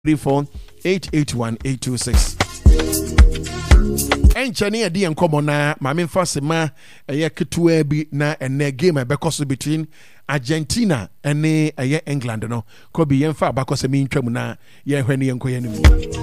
0834-881-826. Enchani adi enkomo na mame mfasema eye ketua bi na ene game bekoso between Argentina and England no ko bi yemfa bakose mi ntwam na ye hwene yenkoye ni mu.